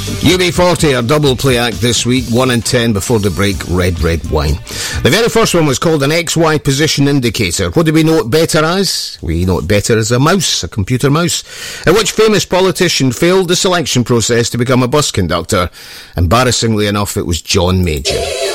UB40, our double play act this week, 1 and 10 before the break, Red Wine. The very first one was called an XY position indicator. What do we know it better as? We know it better as a mouse, a computer mouse. And which famous politician failed the selection process to become a bus conductor? Embarrassingly enough, it was John Major.